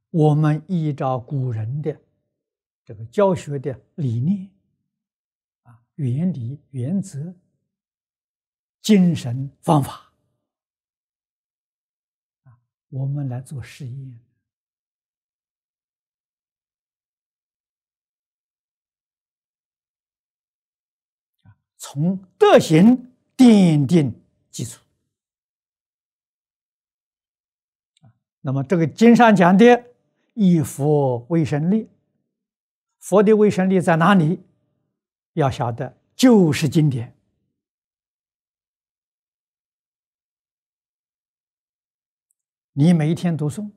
我们依照古人的这个教学的理念原理、原则、精神、方法我们来做实验从德行奠定基础。那么这个经上讲的以佛为神力，佛的为神力在哪里？要晓得就是经典。你每一天读诵，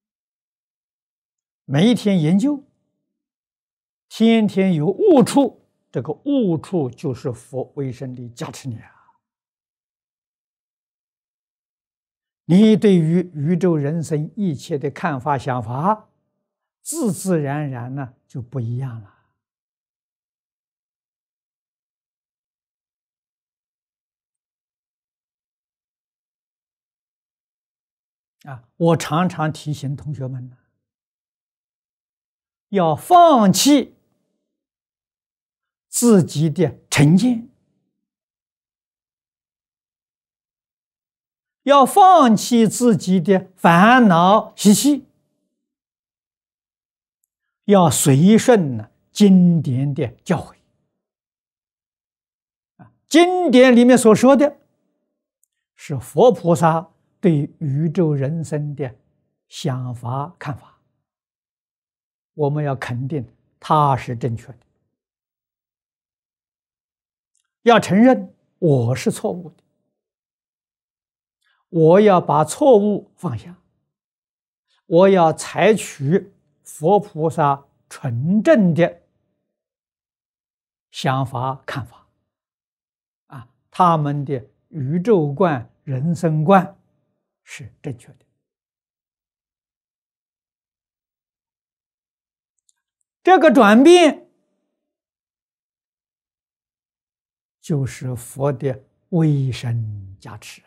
每一天研究，天天有悟处，这个悟处就是佛为神力加持你啊。你对于宇宙人生一切的看法想法，自自然然呢就不一样了。我常常提醒同学们要放弃自己的成见，要放弃自己的烦恼习气，要随顺经典的教诲。经典里面所说的是佛菩萨对宇宙人生的想法看法，我们要肯定它是正确的，要承认我是错误的，我要把错误放下，我要采取佛菩萨纯正的想法看法他们的宇宙观、人生观是正确的。这个转变就是佛的威神加持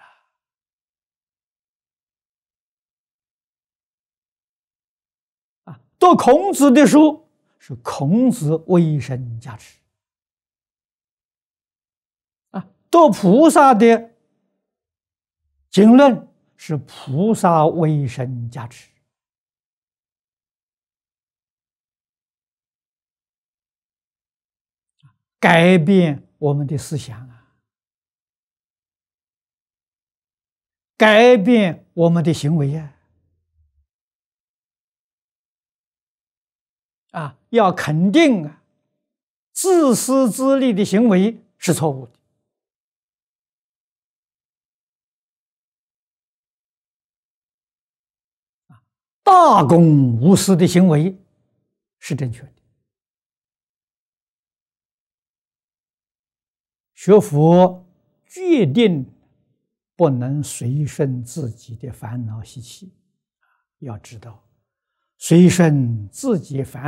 读孔子的书是孔子威神加持读菩萨的经论是菩萨威神加持改变我们的思想改变我们的行为要肯定自私自利的行为是错误的大公无私的行为是正确的。学佛决定不能随顺自己的烦恼习气，要知道随顺自己烦